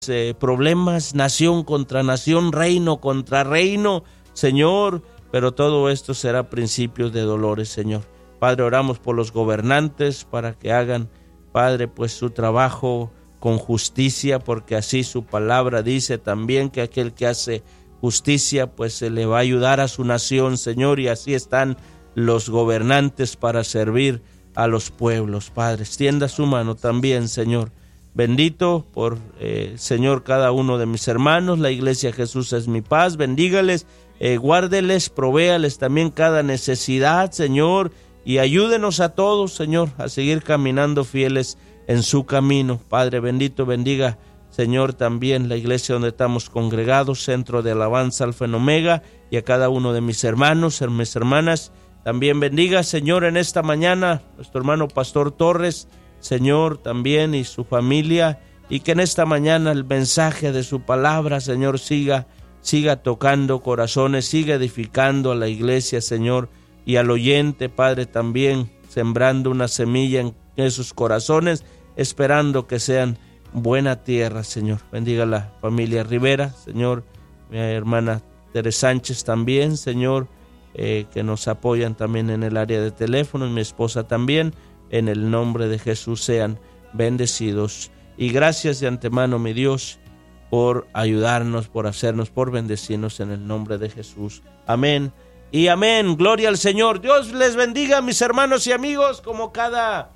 problemas, nación contra nación, reino contra reino, Señor, pero todo esto será principio de dolores, Señor. Padre, oramos por los gobernantes para que hagan, Padre, pues su trabajo con justicia, porque así su palabra dice también que aquel que hace justicia, pues se le va a ayudar a su nación, Señor, y así están los gobernantes para servir a los pueblos. Padre, extienda su mano también, Señor. Bendito por, Señor, cada uno de mis hermanos. La iglesia Jesús es mi paz. Bendígales, guárdeles, provéales también cada necesidad, Señor, y ayúdenos a todos, Señor, a seguir caminando fieles en su camino. Padre bendito, bendiga, Señor, también la iglesia donde estamos congregados, Centro de Alabanza Alfa y Omega, y a cada uno de mis hermanos, mis hermanas. También bendiga, Señor, en esta mañana nuestro hermano Pastor Torres, Señor, también, y su familia, y que en esta mañana el mensaje de su palabra, Señor, siga tocando corazones, siga edificando a la iglesia, Señor, y al oyente, Padre, también sembrando una semilla en esos corazones, esperando que sean buena tierra, Señor. Bendiga a la familia Rivera, Señor, mi hermana Teresa Sánchez también, Señor, que nos apoyan también en el área de teléfonos, mi esposa también. En el nombre de Jesús sean bendecidos. Y gracias de antemano, mi Dios, por ayudarnos, por hacernos, por bendecirnos en el nombre de Jesús. Amén y amén. Gloria al Señor. Dios les bendiga, mis hermanos y amigos, como cada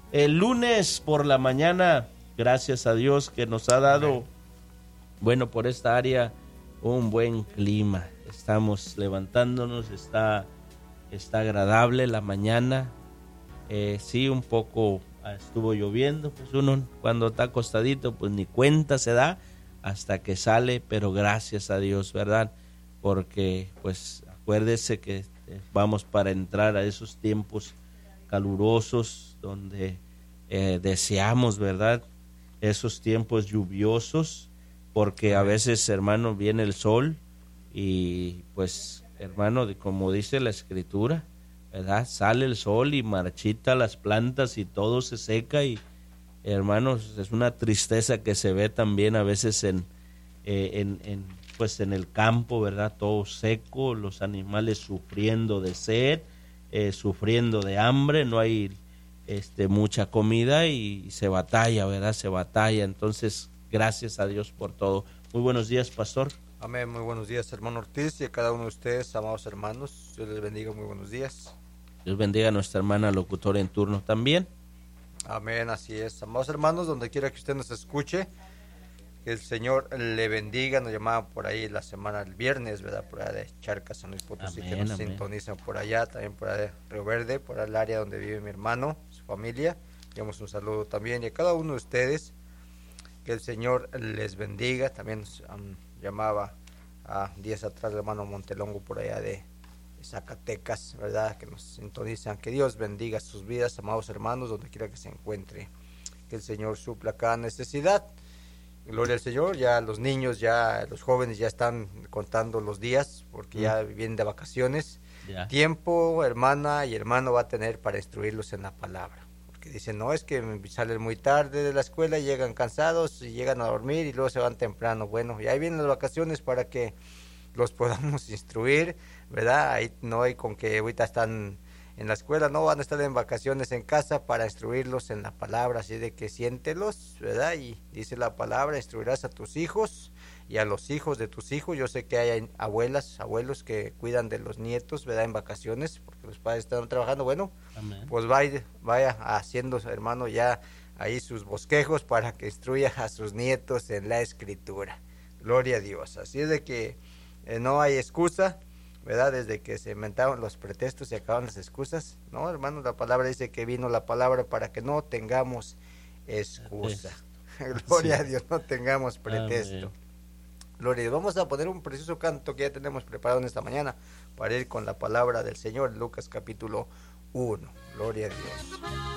lunes por la mañana. Gracias a Dios que nos ha dado, bueno, por esta área, un buen clima. Estamos levantándonos, está agradable la mañana. Sí, un poco estuvo lloviendo, pues uno cuando está acostadito pues ni cuenta se da hasta que sale, pero gracias a Dios, ¿verdad? Porque pues acuérdese que vamos para entrar a esos tiempos calurosos donde deseamos, ¿verdad? Esos tiempos lluviosos, porque a veces, hermano, viene el sol y pues, hermano, como dice la Escritura, ¿verdad? Sale el sol y marchita las plantas y todo se seca y, hermanos, es una tristeza que se ve también a veces en el campo, ¿verdad? Todo seco, los animales sufriendo de sed, sufriendo de hambre, no hay mucha comida y se batalla, ¿verdad? Se batalla. Entonces, gracias a Dios por todo. Muy buenos días, pastor. Amén, muy buenos días, hermano Ortiz, y a cada uno de ustedes, amados hermanos. Dios les bendiga, muy buenos días. Dios bendiga a nuestra hermana locutora en turno también. Amén, así es. Amados hermanos, donde quiera que usted nos escuche, que el Señor le bendiga. Nos llamaban por ahí la semana, el viernes, ¿verdad? Por allá de Charcas, San Luis Potosí, que nos sintonizan por allá, también por allá de Río Verde, por el área donde vive mi hermano, su familia. Damos un saludo también, y a cada uno de ustedes, que el Señor les bendiga. También nos llamaba a días atrás el hermano Montelongo por allá de Zacatecas, ¿verdad? Que nos sintonizan. Que Dios bendiga sus vidas, amados hermanos, donde quiera que se encuentre. Que el Señor supla cada necesidad. Gloria al Señor. Ya los niños, ya los jóvenes ya están contando los días, porque ya vienen de vacaciones. Ya. Tiempo, hermana y hermano, va a tener para instruirlos en la palabra. Porque dicen, no, es que salen muy tarde de la escuela, llegan cansados y llegan a dormir y luego se van temprano. Bueno, y ahí vienen las vacaciones para que los podamos instruir, ¿verdad? Ahí no hay con que ahorita están en la escuela, no, van a estar en vacaciones en casa para instruirlos en la palabra, así de que siéntelos, ¿verdad? Y dice la palabra, instruirás a tus hijos y a los hijos de tus hijos. Yo sé que hay abuelas, abuelos que cuidan de los nietos, ¿verdad? En vacaciones, porque los padres están trabajando. Bueno, amén. Pues vaya haciendo, hermano, ya ahí sus bosquejos para que instruya a sus nietos en la Escritura. Gloria a Dios. Así es de que no hay excusa, ¿verdad? Desde que se inventaron los pretextos y acabaron las excusas, ¿no, hermano? La palabra dice que vino la palabra para que no tengamos excusa. Gloria a Dios, no tengamos pretexto. Amén. Gloria a Dios. Vamos a poner un precioso canto que ya tenemos preparado en esta mañana para ir con la palabra del Señor, Lucas capítulo 1. Gloria a Dios.